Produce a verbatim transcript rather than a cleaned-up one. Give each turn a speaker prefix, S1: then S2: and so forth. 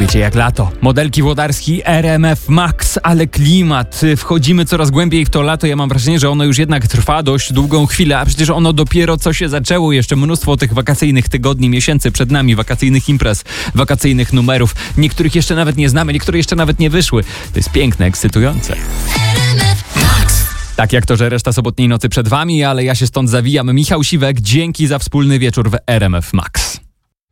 S1: Wiecie jak lato. Modelki Włodarski, R M F Max, ale klimat. Wchodzimy coraz głębiej w to lato. Ja mam wrażenie, że ono już jednak trwa dość długą chwilę, a przecież ono dopiero co się zaczęło. Jeszcze mnóstwo tych wakacyjnych tygodni, miesięcy przed nami, wakacyjnych imprez, wakacyjnych numerów. Niektórych jeszcze nawet nie znamy, niektóre jeszcze nawet nie wyszły. To jest piękne, ekscytujące. Tak jak to, że reszta sobotniej nocy przed wami, ale ja się stąd zawijam. Michał Siwek, dzięki za wspólny wieczór w R M F Max.